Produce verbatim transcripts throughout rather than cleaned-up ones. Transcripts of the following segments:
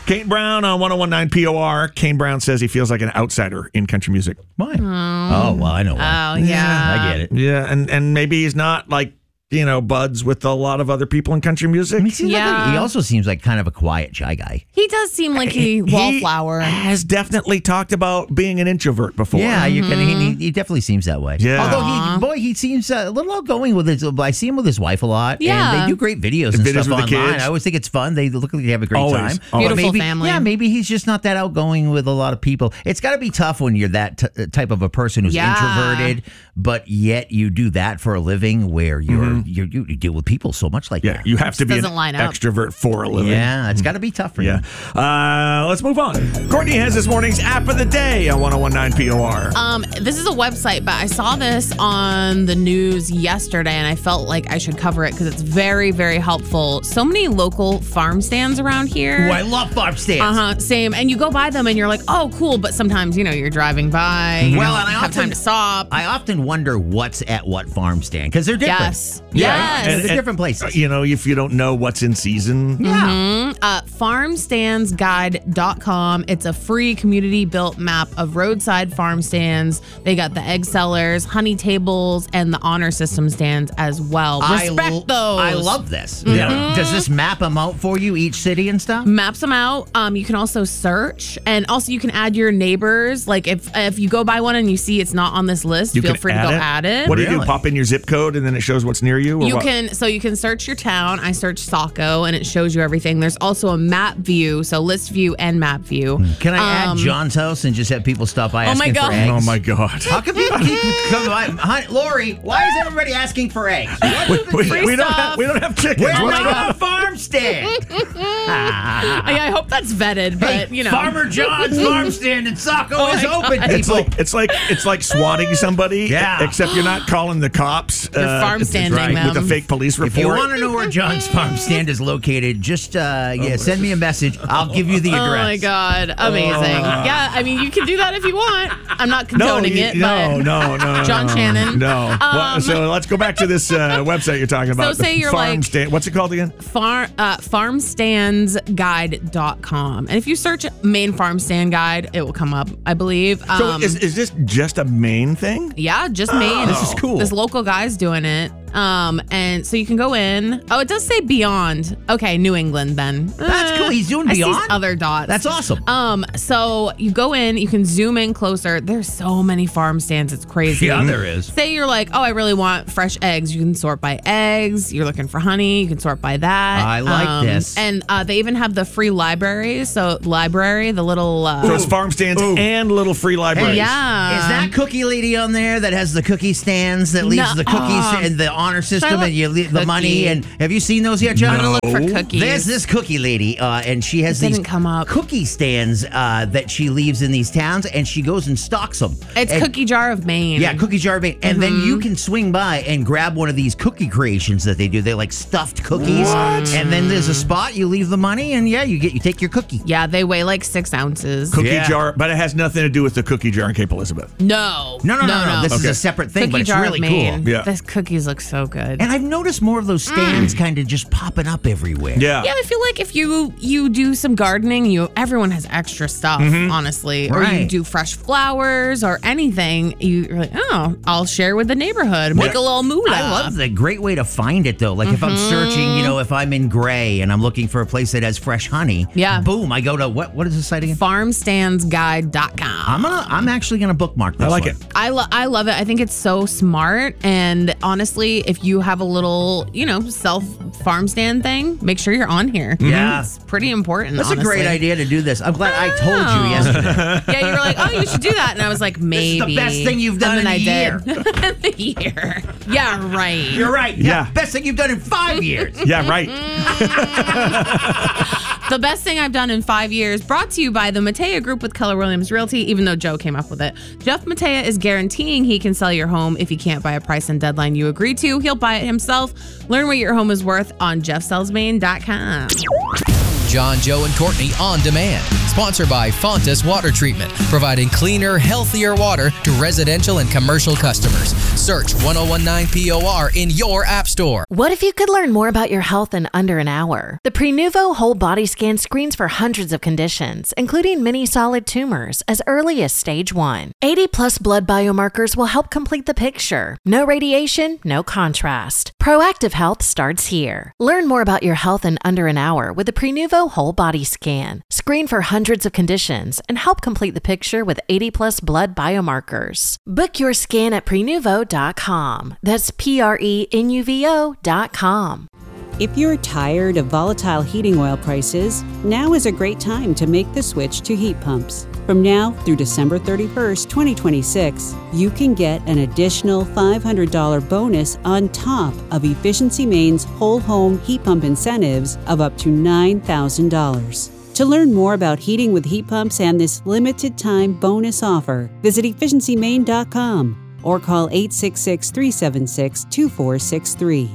Kane Brown on one oh one point nine P O R. Kane Brown says he feels like an outsider in country music. Why? Oh, well, I know why. Oh, yeah. I get it. Yeah, and, and maybe he's not like, you know, buds with a lot of other people in country music. I mean, he, seems Yeah. like a, he also seems like kind of a quiet, shy guy. He does seem like a wallflower. He has definitely talked about being an introvert before. Yeah, you can. He, he definitely seems that way. Yeah. Although he, boy, he seems uh, a little outgoing with his. I see him with his wife a lot. Yeah. and they do great videos and Videos stuff with the online. kids. I always think it's fun. They look like they have a great Always. time. Always. Beautiful maybe, family. Yeah, maybe he's just not that outgoing with a lot of people. It's got to be tough when you're that t- type of a person who's Yeah. introverted, but yet you do that for a living, where you're, you're you deal with people so much like Yeah, that. you have to be an Doesn't line up. extrovert for a living. Yeah, it's got to be tough for Yeah. you. Uh, let's move on. Courtney has this morning's app of the day on one oh one point nine P O R. Um, this is a website, but I saw this on the news yesterday, and I felt like I should cover it because it's very, very helpful. So many local farm stands around here. Ooh, I love farm stands. Uh huh. Same. And you go by them, and you're like, "Oh, cool." But sometimes, you know, you're driving by. You Well, don't and I have often- time to stop. I often wonder what's at what farm stand because they're different. Yes. Yeah, Yes. they're different places. You know, if you don't know what's in season. Yeah. Uh, farm stands guide dot com. It's a free community-built map of roadside farm stands. They got the egg sellers, honey tables, and the honor system stands as well. Respect I, l- those. I love this. Yeah. Does this map them out for you, each city and stuff? Maps them out. Um, you can also search, and also you can add your neighbors. Like if if you go by one and you see it's not on this list, You feel can free to go add it. What do you do? Really? Pop in your zip code and then it shows what's near you? Or You what? can so you can search your town. I searched Saco and it shows you everything. There's also a map view, so list view and map view. Can I Um, add John's house and just have people stop by Oh asking my God. for eggs? Oh my God. How come people keep coming by? Hi, Lori, why is everybody asking for eggs? What's the We, deal? we don't stuff. have we don't have chickens. We're What's not going on on? a farm stand. I, I hope that's vetted, but Hey, you know. Farmer John's farm stand in Saco Oh is my open, God. people. It's like it's like it's like swatting somebody. Yeah. Except you're not calling the cops. You're farm it's- standing right, with a them. fake police report. If you want to know where John's farm stand is located, just uh, yeah, send me a message. I'll give you the Oh address. my God. Amazing. Yeah, I mean, you can do that if you want. I'm not no, condoning you- it, no, but. no, no, no, John no, Shannon. No. Well, so let's go back to this uh, website you're talking about. So say the you're farm like- stand. What's it called again? Far, uh, farm stands guide dot com. And if you search Maine Farm Stand Guide, it will come up, I believe. So Um, is, is this just a Maine thing? yeah, just Maine. This is cool. This local guy's doing it. Um, and so you can go in. Oh, it does say Beyond. Okay, New England then. That's Uh, cool. He's doing I see Beyond? other dots. That's awesome. Um, so you go in, you can zoom in closer. There's so many farm stands, it's crazy. Yeah, there is. Say you're like, oh, I really want fresh eggs. You can sort by eggs. You're looking for honey. You can sort by that. I like this. And uh, they even have the free libraries. So library, the little. Uh, So it's farm stands and little free libraries. yeah. Is that cookie lady on there that has the cookie stands that leaves No. the cookies Oh. and the honor system look- and you leave the Cookie. money? And have you seen those yet, John? I'm gonna look for No. cookies. There's this cookie lady, uh, and she has It these didn't come up. cookie stands uh, that she leaves in these towns, and she goes and stocks them. It's And- Cookie Jar of Maine. Yeah, cookie jar of Maine. And then Mm-hmm. you can swing by and grab one of these cookie creations that they do. They're like stuffed cookies. What? And then there's a spot, you leave the money, and yeah, you get you take your cookie. Yeah, they weigh like six ounces. Cookie Yeah. jar, but it has nothing to do with the cookie jar in Cape Elizabeth. No. No, no, no, no. This is Okay. a separate thing, Cookie but it's Jar really of cool. Maine. Yeah. Those cookies look so good. And I've noticed more of those stands kind of just popping up everywhere. Yeah. Yeah, I feel like if you you do some gardening, you everyone has extra stuff, honestly. Or you Right. do fresh flowers or anything, you're like, oh, I'll share with the neighborhood, make a little moolah. I love the great way to find it though. Like if I'm searching, you know, if I'm in Gray and I'm looking for a place that has fresh honey, Yeah. boom, I go to what what is the site again? farm stands guide dot com. I'm gonna I'm actually gonna bookmark this I like one. it. I, lo- I love it. I think it's so smart. And honestly, if you have a little, you know, self farm stand thing, make sure you're on here. Yeah. It's pretty important. That's honestly. a great idea to do this. I'm glad I told you Oh. yesterday. Yeah, you were like, oh, you should do that. And I was like, is maybe. the best thing you've done and then in I a year. did. the year. Yeah, right. You're right. Yeah. Best thing you've done in five years. Yeah, right. The best thing I've done in five years, brought to you by the Matea Group with Keller Williams Realty, even though Joe came up with it. Jeff Matea is guaranteeing he can sell your home if he can't buy a price and deadline you agree to. He'll buy it himself. Learn what your home is worth on jeff sells maine dot com. John, Joe, and Courtney On Demand. Sponsored by Fontas Water Treatment, providing cleaner, healthier water to residential and commercial customers. Search ten nineteen P O R in your app store. What if you could learn more about your health in under an hour? The Prenuvo Whole Body Scan screens for hundreds of conditions, including many solid tumors, as early as stage one. eighty plus blood biomarkers will help complete the picture. No radiation, no contrast. Proactive health starts here. Learn more about your health in under an hour with the Prenuvo Whole Body Scan. Screen for hundreds of conditions and help complete the picture with eighty plus blood biomarkers. Book your scan at prenuvo dot com. That's P R E N U V O dot com. If you're tired of volatile heating oil prices, now is a great time to make the switch to heat pumps. From now through December thirty-first, twenty twenty-six, you can get an additional five hundred dollars bonus on top of Efficiency Maine's whole home heat pump incentives of up to nine thousand dollars. To learn more about heating with heat pumps and this limited time bonus offer, visit efficiency maine dot com or call eight six six, three seven six, two four six three.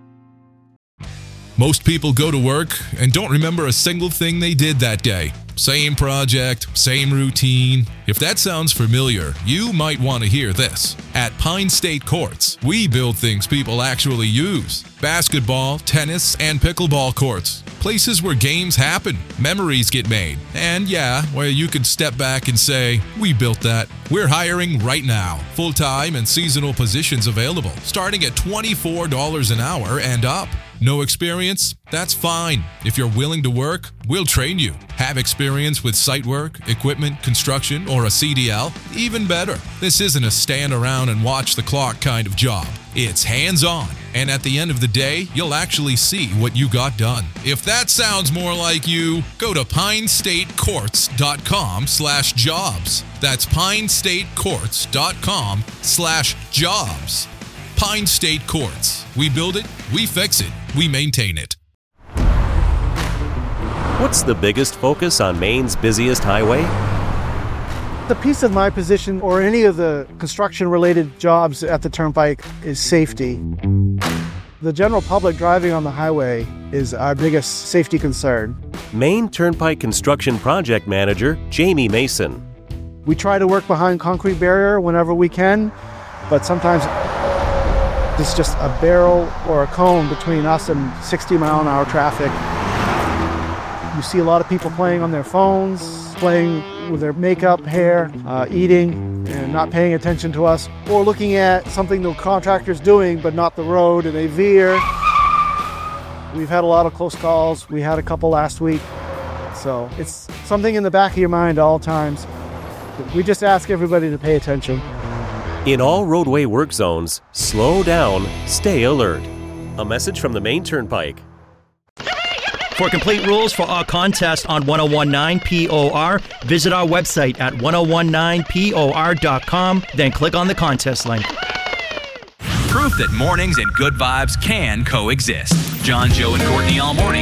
Most people go to work and don't remember a single thing they did that day. Same project, same routine. If that sounds familiar, you might want to hear this. At Pine State Courts, we build things people actually use. Basketball, tennis, and pickleball courts. Places where games happen, memories get made, and yeah, where you can step back and say, we built that. We're hiring right now. Full-time and seasonal positions available, starting at twenty-four dollars an hour and up. No experience? That's fine. If you're willing to work, we'll train you. Have experience with site work, equipment, construction, or a C D L? Even better. This isn't a stand around and watch the clock kind of job. It's hands-on, and at the end of the day, you'll actually see what you got done. If that sounds more like you, go to pine state courts dot com slash jobs. That's pine state courts dot com slash jobs. Pine State Courts. We build it, we fix it, we maintain it. What's the biggest focus on Maine's busiest highway? The piece of my position or any of the construction-related jobs at the Turnpike is safety. The general public driving on the highway is our biggest safety concern. Maine Turnpike Construction Project Manager Jamie Mason. We try to work behind concrete barrier whenever we can, but sometimes it's just a barrel or a cone between us and sixty mile an hour traffic. You see a lot of people playing on their phones, playing with their makeup, hair, uh, eating, and not paying attention to us, or looking at something the contractor's doing but not the road, and they veer. We've had a lot of close calls. We had a couple last week. So it's something in the back of your mind all times. We just ask everybody to pay attention. In all roadway work zones, slow down, stay alert. A message from the Maine Turnpike. For complete rules for our contest on ten nineteen P O R, visit our website at ten nineteen P O R dot com, then click on the contest link. Proof that mornings and good vibes can coexist. John, Joe, and Courtney all morning.